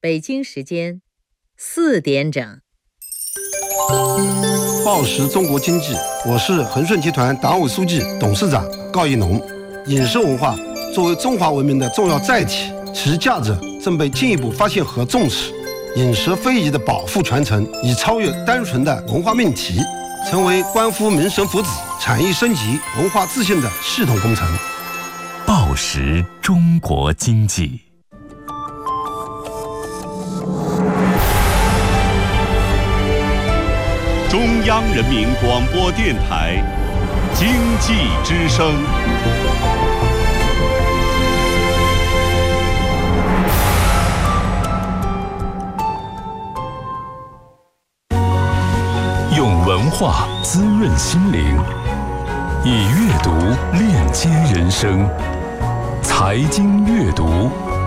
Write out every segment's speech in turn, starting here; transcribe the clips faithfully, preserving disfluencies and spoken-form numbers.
北京时间四点整。 报时中国经济，我是恒顺集团党委书记、董事长高一农。饮食文化作为中华文明的重要载体，其价值正被进一步发现和重视。饮食非遗的保护传承已超越单纯的文化命题，成为关乎民生福祉、产业升级、文化自信的系统工程。 报时中国经济。 中央人民广播电台经济之声。 用文化滋润心灵，以阅读链接人生。财经阅读。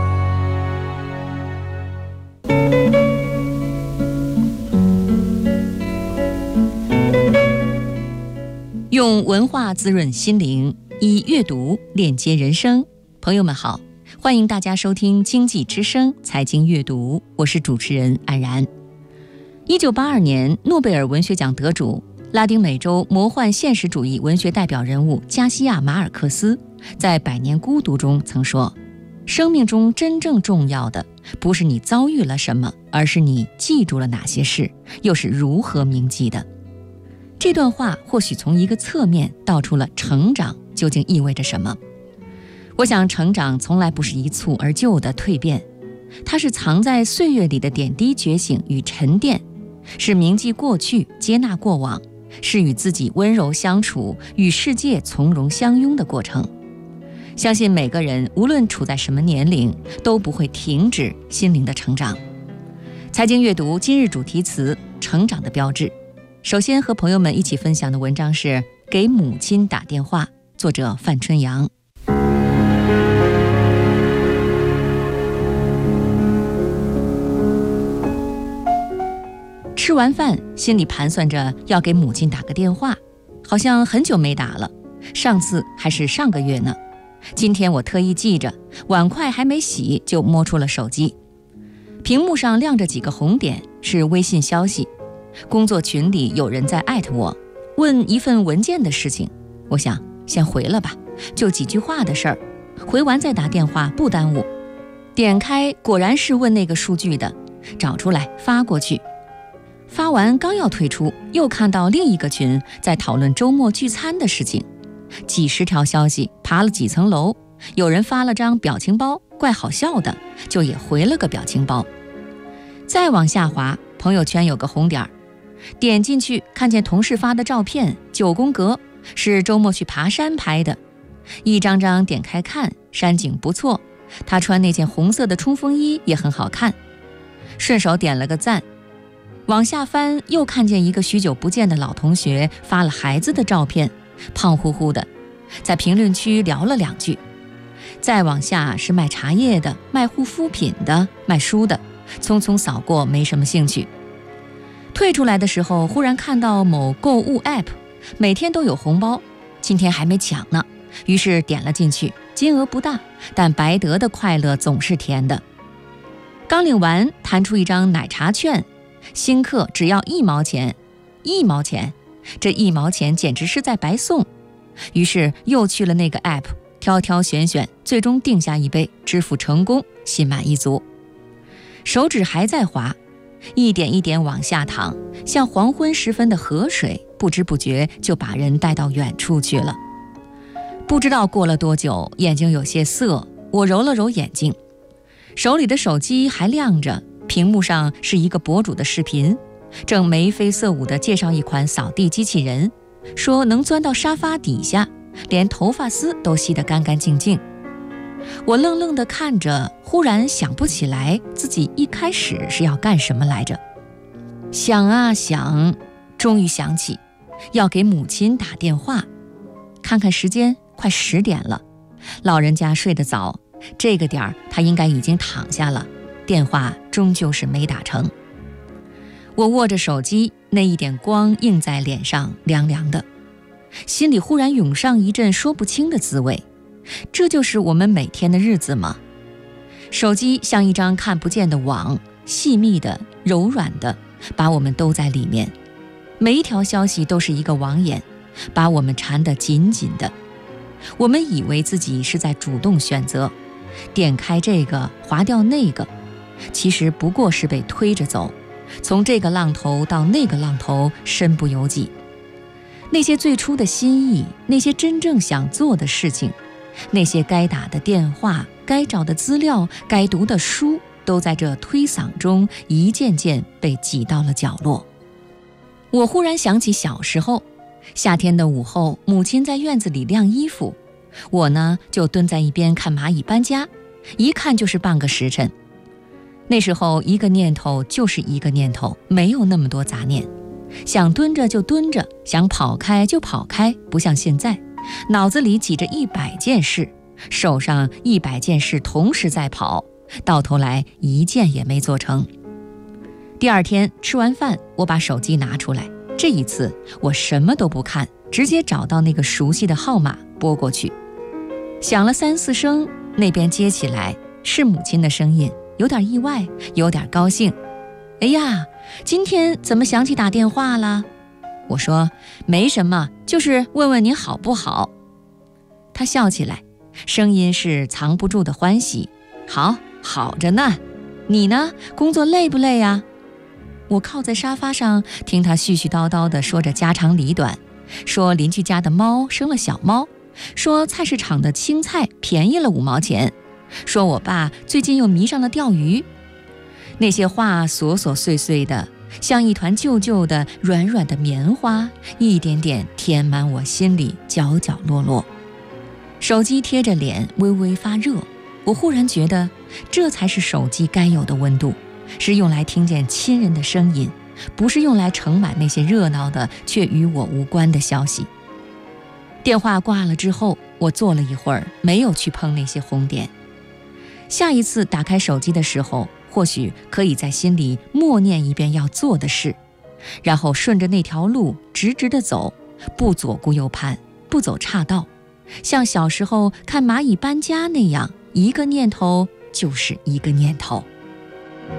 用文化滋润心灵，以阅读链接人生。朋友们好，欢迎大家收听经济之声财经阅读，我是主持人安然。一九八二年，诺贝尔文学奖得主、拉丁美洲魔幻现实主义文学代表人物加西亚·马尔克斯在《百年孤独》中曾说：生命中真正重要的不是你遭遇了什么，而是你记住了哪些事，又是如何铭记的。这段话或许从一个侧面道出了成长究竟意味着什么。我想，成长从来不是一蹴而就的蜕变，它是藏在岁月里的点滴觉醒与沉淀，是铭记过去、接纳过往，是与自己温柔相处、与世界从容相拥的过程。相信每个人无论处在什么年龄，都不会停止心灵的成长。财经阅读今日主题词：成长的标志。首先和朋友们一起分享的文章是《给母亲打电话》，作者范春阳。吃完饭，心里盘算着要给母亲打个电话，好像很久没打了，上次还是上个月呢。今天我特意记着，碗筷还没洗就摸出了手机，屏幕上亮着几个红点，是微信消息。工作群里有人在艾特我，问一份文件的事情，我想先回了吧，就几句话的事儿，回完再打电话不耽误。点开果然是问那个数据的，找出来发过去。发完刚要退出，又看到另一个群在讨论周末聚餐的事情，几十条消息爬了几层楼，有人发了张表情包，怪好笑的，就也回了个表情包。再往下滑，朋友圈有个红点儿，点进去看见同事发的照片，九宫格，是周末去爬山拍的，一张张点开看，山景不错，他穿那件红色的冲锋衣也很好看，顺手点了个赞。往下翻，又看见一个许久不见的老同学发了孩子的照片，胖乎乎的，在评论区聊了两句。再往下是卖茶叶的，卖护肤品的，卖书的，匆匆扫过，没什么兴趣。退出来的时候，忽然看到某购物 app 每天都有红包，今天还没抢呢，于是点了进去，金额不大，但白得的快乐总是甜的。刚领完，弹出一张奶茶券，新客只要一毛钱，一毛钱，这一毛钱简直是在白送。于是又去了那个 app， 挑挑选选，最终定下一杯，支付成功，心满意足。手指还在滑，一点一点往下淌，像黄昏时分的河水，不知不觉就把人带到远处去了。不知道过了多久，眼睛有些涩，我揉了揉眼睛，手里的手机还亮着，屏幕上是一个博主的视频，正眉飞色舞地介绍一款扫地机器人，说能钻到沙发底下，连头发丝都吸得干干净净。我愣愣地看着，忽然想不起来自己一开始是要干什么来着。想啊想，终于想起要给母亲打电话。看看时间，快十点了，老人家睡得早，这个点儿他应该已经躺下了，电话终究是没打成。我握着手机，那一点光映在脸上，凉凉的，心里忽然涌上一阵说不清的滋味。这就是我们每天的日子吗？ 手机像一张看不见的网，细密的、柔软的，把我们兜在里面。每一条消息都是一个网眼，把我们缠得紧紧的。我们以为自己是在主动选择，点开这个，划掉那个，其实不过是被推着走，从这个浪头到那个浪头，身不由己。那些最初的心意，那些真正想做的事情，那些该打的电话，该找的资料，该读的书，都在这推搡中一件件被挤到了角落。我忽然想起小时候，夏天的午后，母亲在院子里晾衣服，我呢就蹲在一边看蚂蚁搬家，一看就是半个时辰。那时候一个念头就是一个念头，没有那么多杂念，想蹲着就蹲着，想跑开就跑开，不像现在，脑子里挤着一百件事，手上一百件事同时在跑，到头来一件也没做成。第二天吃完饭，我把手机拿出来，这一次我什么都不看，直接找到那个熟悉的号码拨过去，响了三四声，那边接起来是母亲的声音，有点意外，有点高兴。哎呀，今天怎么想起打电话了？我说没什么，就是问问您好不好。她笑起来，声音是藏不住的欢喜。好，好着呢。你呢？工作累不累呀？我靠在沙发上，听她絮絮叨叨地说着家长里短，说邻居家的猫生了小猫，说菜市场的青菜便宜了五毛钱，说我爸最近又迷上了钓鱼。那些话琐琐碎碎的，像一团旧旧的软软的棉花，一点点填满我心里角角落落。手机贴着脸微微发热，我忽然觉得这才是手机该有的温度，是用来听见亲人的声音，不是用来盛满那些热闹的却与我无关的消息。电话挂了之后，我坐了一会儿，没有去碰那些红点。下一次打开手机的时候，或许可以在心里默念一遍要做的事，然后顺着那条路直直地走，不左顾右盼，不走岔道，像小时候看蚂蚁搬家那样，一个念头就是一个念头。